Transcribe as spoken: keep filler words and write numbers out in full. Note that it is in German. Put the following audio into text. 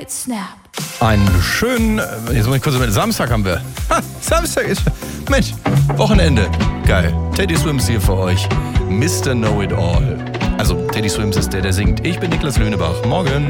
It's Snap. Einen schönen, jetzt muss ich kurz mit Samstag haben wir. Ha, Samstag ist, Mensch, Wochenende. Geil. Teddy Swims hier für euch. Mister Know-It-All. Also Teddy Swims ist der, der singt. Ich bin Niklas Löhnebach. Morgen.